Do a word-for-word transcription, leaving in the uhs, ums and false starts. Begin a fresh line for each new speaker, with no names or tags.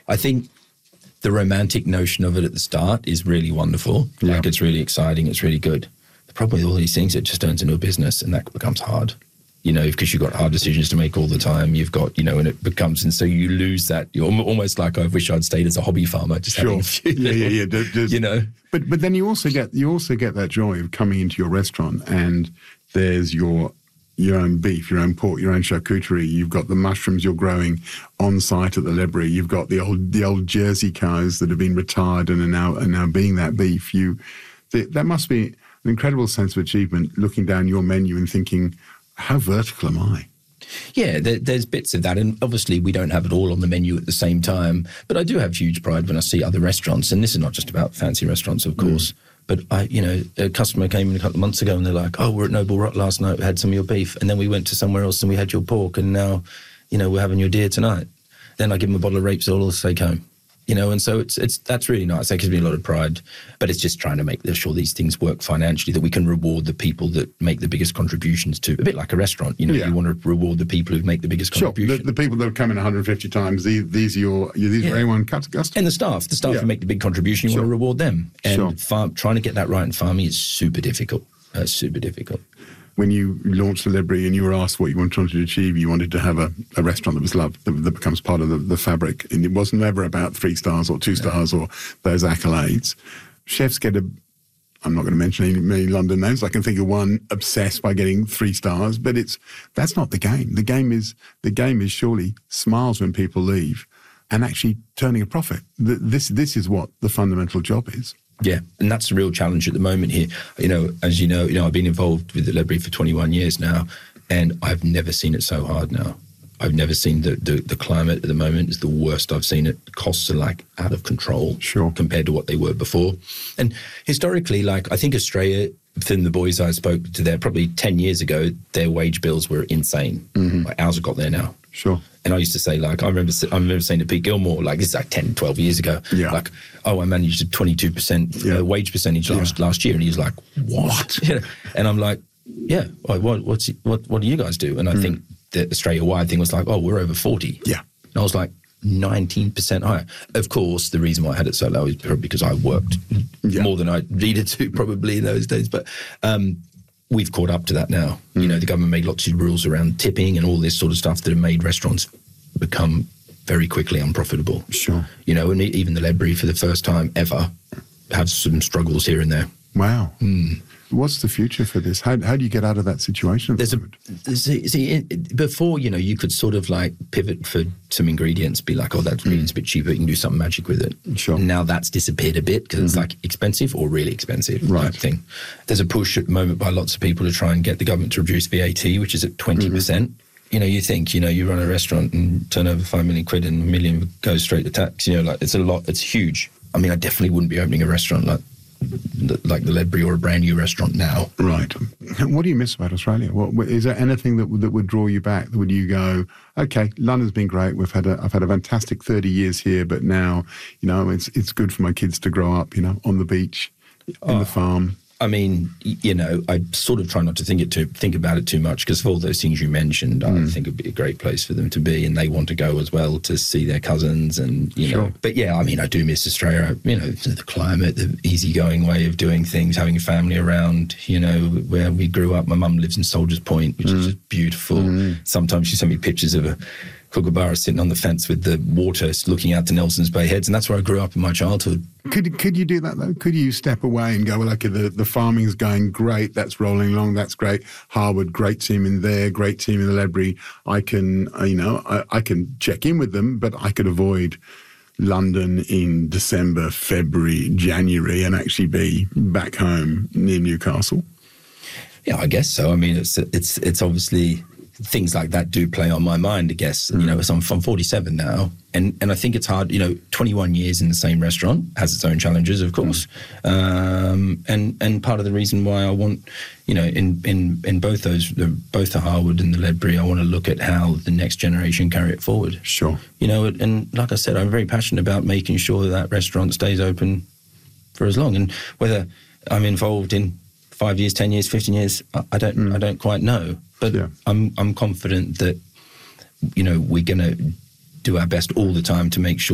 I think the romantic notion of it at the start is really wonderful.
Yeah.
Like, it's really exciting. It's really good. The problem with all these things, it just turns into a business, and that becomes hard. You know, because you've got hard decisions to make all the time. You've got, you know, and it becomes, and so you lose that. You're almost like, I wish I'd stayed as a hobby farmer. Just
Sure.
having a few
Yeah, yeah, yeah. There- there's-
you know.
But but then you also get you also get that joy of coming into your restaurant, and there's your your own beef, your own pork, your own charcuterie. You've got the mushrooms you're growing on site at the Ledbury. You've got the old the old Jersey cows that have been retired and are now are now being that beef. You th- that must be an incredible sense of achievement, looking down your menu and thinking, how vertical am I?
Yeah, there, there's bits of that, and obviously we don't have it all on the menu at the same time. But I do have huge pride when I see other restaurants, and this is not just about fancy restaurants, of course. Mm. But I, you know, a customer came in a couple of months ago, and they're like, "Oh, we're at Noble Rock last night. We had some of your beef, and then we went to somewhere else, and we had your pork, and now, you know, we're having your deer tonight." Then I give them a bottle of Rapes all to take home. You know, and so it's it's that's really nice. That gives me a lot of pride. But it's just trying to make sure these things work financially, that we can reward the people that make the biggest contributions to, a bit like a restaurant. You know, yeah. You want to reward the people who make the biggest
sure.
contribution.
The, the people that have come in one hundred fifty times, these, these are your these yeah. are A one customers.
And the staff, the staff yeah. who make the big contribution, you sure. want to reward them. And
sure.
farm, trying to get that right in farming is super difficult. Uh, super difficult.
When you launched the Ledbury and you were asked what you wanted to achieve, you wanted to have a, a restaurant that was loved, that, that becomes part of the, the fabric. And it wasn't ever about three stars or two stars no. or those accolades. Chefs get a, I'm not going to mention any, many London names. I can think of one obsessed by getting three stars, but it's that's not the game. The game is the game is surely smiles when people leave and actually turning a profit. The, this this is what the fundamental job is.
Yeah, and that's the real challenge at the moment here. You know, as you know, you know, I've been involved with the Ledbury for twenty-one years now, and I've never seen it so hard now. I've never seen the, the, the climate at the moment is the worst I've seen it. Costs are like out of control
sure.
compared to what they were before. And historically, like I think Australia, from the boys I spoke to there probably ten years ago, their wage bills were insane. Mm-hmm. Like ours have got there now.
Sure.
And I used to say, like, I remember I remember saying to Pete Gilmore, like, this is like ten, twelve years ago,
yeah.
like, oh, I managed a twenty-two percent
yeah.
uh, wage percentage last
yeah.
last year. And he was like, what? You know? And I'm like, yeah, what what's, what what do you guys do? And I mm. think the Australia-wide thing was like, oh, we're over forty.
Yeah.
And I was like, nineteen percent higher. Of course, the reason why I had it so low is probably because I worked yeah. more than I needed to probably in those days. But um, we've caught up to that now. Mm. You know, the government made lots of rules around tipping and all this sort of stuff that have made restaurants become very quickly unprofitable.
Sure.
You know, and even the Ledbury for the first time ever have some struggles here and there.
Wow.
Mm.
What's the future for this? How, how do you get out of that situation?
There's a see, see it, before, you know, you could sort of like pivot for some ingredients, be like, oh, that ingredient's a bit cheaper, you can do something magic with it.
Sure.
Now that's disappeared a bit because mm-hmm. it's like expensive or really expensive
right.
type thing. There's a push at the moment by lots of people to try and get the government to reduce V A T, which is at twenty percent. Mm-hmm. You know, you think, you know, you run a restaurant and turn over five million quid and a million goes straight to tax. You know, like it's a lot, it's huge. I mean, I definitely wouldn't be opening a restaurant like like the Ledbury or a brand new restaurant now.
Right. What do you miss about Australia? What, is there anything that that would draw you back? Would you go, okay, London's been great. We've had a, I've had a fantastic thirty years here, but now, you know, it's it's good for my kids to grow up, you know, on the beach, in oh. the farm.
I mean, you know, I sort of try not to think it too, think about it too much because of all those things you mentioned, mm. I think it'd be a great place for them to be, and they want to go as well to see their cousins, and you
sure.
know. But yeah, I mean, I do miss Australia. You know, the climate, the easygoing way of doing things, having a family around. You know, where we grew up. My mum lives in Soldiers Point, which mm. is just beautiful. Mm. Sometimes she sent me pictures of a kookaburra sitting on the fence with the water looking out to Nelson's Bay Heads, and that's where I grew up in my childhood.
Could could you do that though? Could you step away and go, well, okay, the, the farming's going great, that's rolling along, that's great. Harwood, great team in there, great team in the Ledbury. I can, you know, I, I can check in with them, but I could avoid London in December, February, January, and actually be back home near Newcastle. Yeah,
I guess so. I mean, it's it's it's obviously things like that do play on my mind, I guess. Mm. You know, so I'm, I'm forty-seven now, and, and I think it's hard, you know, twenty-one years in the same restaurant has its own challenges, of course. Mm. Um, and and part of the reason why I want, you know, in, in, in both those, the, both the Harwood and the Ledbury, I want to look at how the next generation carry it forward.
Sure.
You know, and like I said, I'm very passionate about making sure that, that restaurant stays open for as long. And whether I'm involved in five years, ten years, fifteen years, I don't, mm. I don't quite know. But yeah. I'm I'm confident that, you know, we're going to do our best all the time to make sure